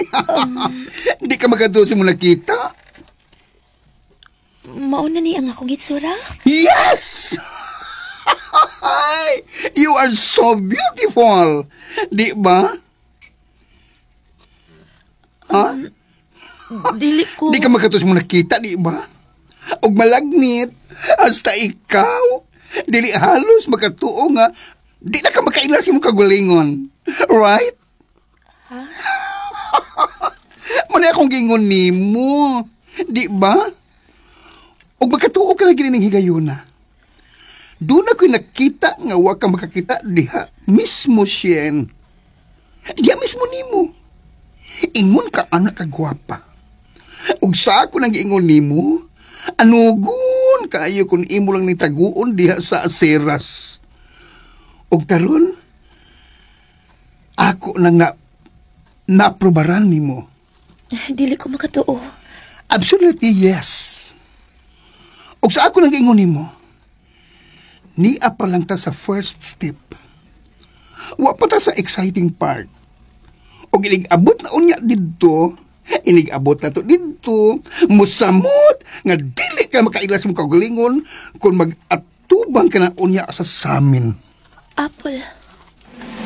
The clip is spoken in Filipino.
Di ka magatusin mo nakita? Mauna ni ang akong itsura? Yes! You are so beautiful. Di ba? Ha? Dili ko... Di ka magatusin mo nakita, di ba? Og malagnit, hasta ikaw. Dili halos makatuo nga. Di na ka makailas yung kagulingon. Right? Ha? Muna akong gingon nimo. Di ba? Og makatuo ka na gini ng higayuna. Doon ako'y nakita nga wa ka makakita diha mismo siyen. Diha mismo nimo. Ingon ka anak ka gwapa. Og sa ako nang ingon nimo, anugon kaayo kung imo lang ni taguon diha sa aseras. Og karon ako nang naprobaran nimo. Dili ko makatuo. Absolutely yes. Og sa ako nang ingon nimo, niya pa lang ta sa first step. Wa pa ta sa exciting part. Og inig-abot na unya didto, inig-abot na to didto, musamot nga dili ka makailas mo kaugalingon kung mag-atubang ka na unya sa samin. Apple.